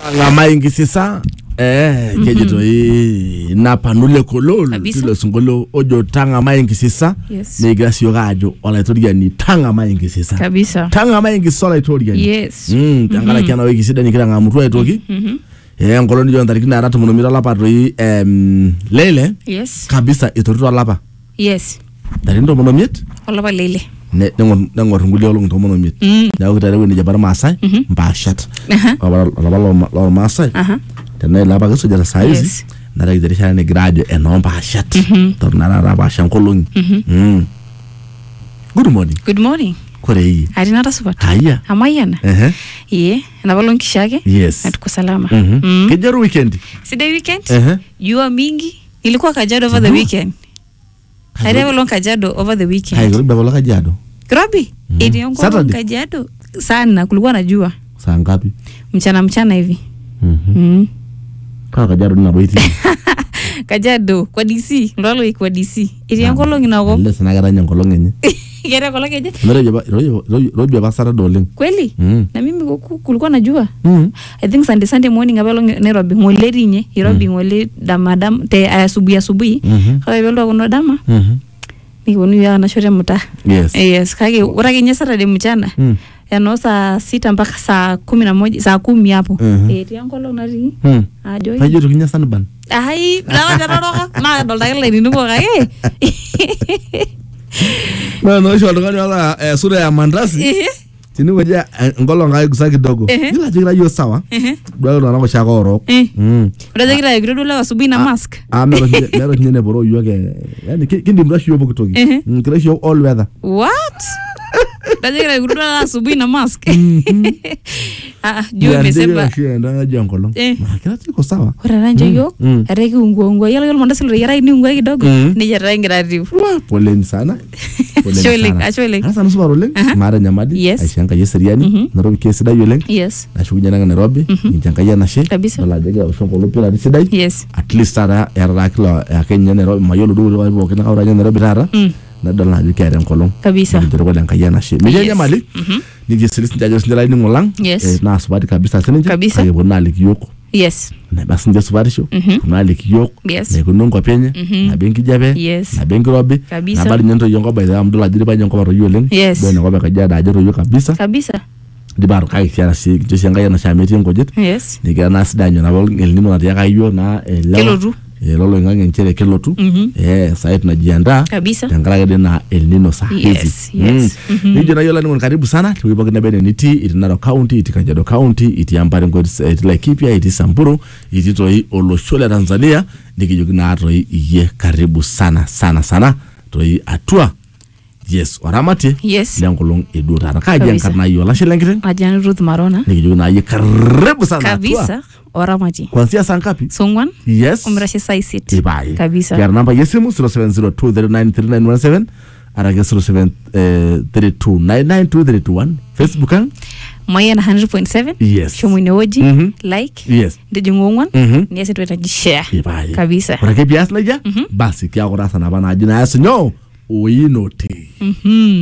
Ngamaingi sisa kejito napanule kololo tilo sungolo ojo tanga maingi sisa negira siyogajo ola itoria ni tanga maingi sisa kabisa tanga maingi sola itoria yes tangala kiana wiki sida nikira ngamutwa itoki ngoloni jo ndariki na ratu munomira lapa roi lele yes kabisa itorito lapa yes darindo munomiet olapa lele nengor nguli olong to monomit dawo kitare woni jabar masai mbashat lor masai tena lapa keso jara saizi na ra gidere shane grade enomba shat tornara raba shankolong good morning korei arina rasubat haya amayana na balon kishake atuko salama kejeru weekend side weekend jua mingi ilikuwa Kajiado over the weekend hadi balon Kajiado over the weekend hayo balon Kajiado Krabi iliongo Kajiado sana kulikuwa na jua saa ngapi mchana hivi Kajiado na boiti Kajiado kwa DC lolo kwa DC iliongo longi nago lesa na garanya ngolonge nye Gere kola keje rojo basara doleng kweli na mimi kulikuwa na jua I think Sunday morning abalo Nairobi ngoleri nye Nairobi ngole damadam te asubuhi kwa hivyo kuna dama nikoni ya na shore muta yes kage urage nya Saturday mchana no saa 6 mpaka saa 11 saa 10 hapo tiangolo nari ajo hajo tukinya sanban ai lawa daroroka ma dolda ile ni nuko kage no sho ndogani wala sura ya mandazi tini waje ngolo ngai gusa kidogo bila jira yo sawa bado na nako shaka oro unajua kila kidogo la asubuhi na mask mero nyene boro yoge yani kindi mrashi yobo kutoki mrashi yo all weather what unajua kidogo la asubuhi na mask juu mesema ndio jangolo makira tiko sawa oranje yo areki ungo yale mandazi lo yara ni ungo kidogo ni yara ngirati poleni sana Actually. Sasa nusu baroleng mara nyamadi aishanga yeseriani Nairobi kesi dai yoleng nashukunya nanga Nairobi njanga yana she bala dega ushongo lopira disidai at least ara era kilo ya Kenya Nairobi mayolo do wa kina kaura Nairobi rara na dala na kere nkolong kabisa ndiro kwa nanga yana she menya mali ni jeselis njajo sindala ni ngolang na asubati kabisa seninja ayebona likiyoko na basi nje subarisho na likiyoko na kunongo penye na benki jabe na benki robi na bali nyento yongo baida amdula diri ba yongo baro yoleng bene ko beka jada ajero yo kabisa di baro kai tiara si jeshanga yana shameti ngojet ni gana sidanyo na bol elnino na yaka yo na kelotu lolo ngange nchere kelotu sasa tunajiandaa tangala na elnino saa hizi nijo na yola ni karibu sana tuiboke na bene niti itinaro county itikajedo county itiambare ngodi Laikipia iti Samburu ititoi Oloshole Tanzania nikijogina atoi iye karibu sana toi atua oramati lengolong edura kaje nkarna yola shelengire ajana Ruth Marona nikijogina iye karibu sana kabisa oramati kuanzia saa ngapi songwan umrashi saa 6 kabisa ya namba yesimu 0702393917 arage 0732992321 Facebook Mayana 100.7 Shumwine oji like ndejungongwan niese tueta share kabisa urake bias leja basi kia kurasa na bana ajina yasinyo oyinote